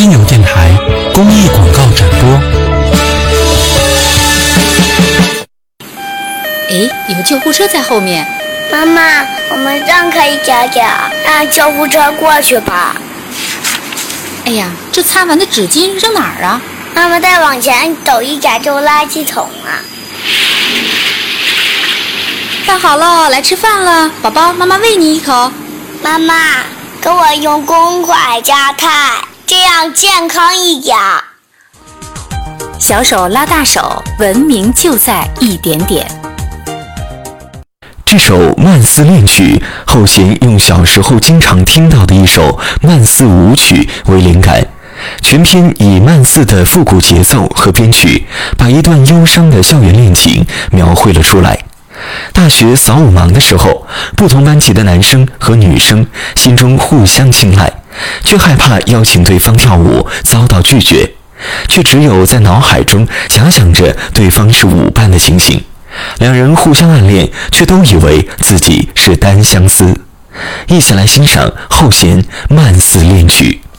犀牛电台公益广告转播。 有救护车在后面。 妈妈，我们让开一点点，让救护车过去吧。 哎呀，这擦完的纸巾扔哪儿啊？ 妈妈再往前走一点就垃圾桶了。 饭好了，来吃饭了，宝宝，妈妈喂你一口。 妈妈，给我用公筷夹菜，这样健康一点。 小手拉大手，文明就在一点点。 这首《慢四恋曲》，后弦用小时候经常听到的一首慢四舞曲为灵感，全篇以慢四的复古节奏和编曲，把一段忧伤的校园恋情描绘了出来。大学扫舞忙的时候，不同班级的男生和女生心中互相青睐，却害怕邀请对方跳舞遭到拒绝，却只有在脑海中假想着对方是舞伴的情形。两人互相暗恋，却都以为自己是单相思。一起来欣赏后弦慢四恋曲。